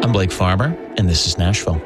I'm Blake Farber, and this is Nashville.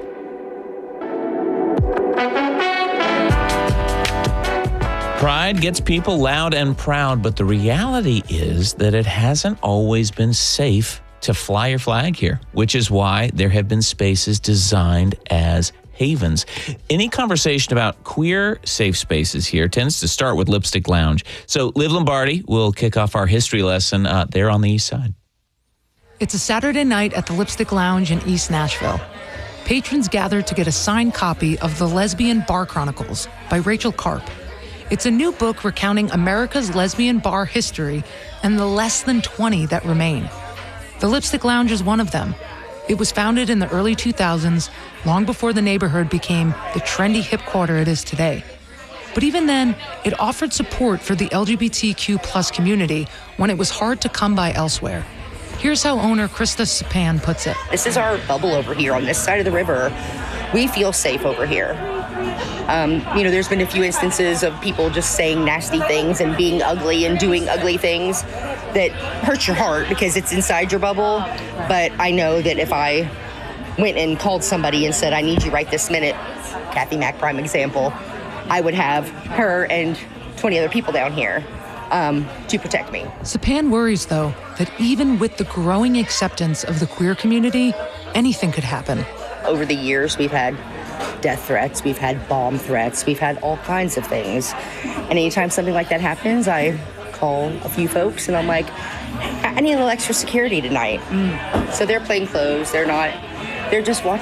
Pride gets people loud and proud, but the reality is that it hasn't always been safe to fly your flag here, which is why there have been spaces designed as havens. Any conversation about queer safe spaces here tends to start with Lipstick Lounge. So Liv Lombardi will kick off our history lesson there on the east side. It's a Saturday night at the Lipstick Lounge in East Nashville. Patrons gather to get a signed copy of The Lesbian Bar Chronicles by Rachel Karp. It's a new book recounting America's lesbian bar history and the less than 20 that remain. The Lipstick Lounge is one of them. It was founded in the early 2000s, long before the neighborhood became the trendy hip quarter it is today. But even then, it offered support for the LGBTQ plus community when it was hard to come by elsewhere. Here's how owner Krista Sapan puts it. This is our bubble over here on this side of the river. We feel safe over here. There's been a few instances of people just saying nasty things and being ugly and doing ugly things that hurt your heart because it's inside your bubble. But I know that if I went and called somebody and said, I need you right this minute, Kathy Mack, prime example, I would have her and 20 other people down here to protect me. Sapan worries, though, that even with the growing acceptance of the queer community, anything could happen. Over the years, we've had death threats, we've had bomb threats, we've had all kinds of things. And anytime something like that happens, I call a few folks and I'm like, I need a little extra security tonight. So they're plain clothes, they're just watching.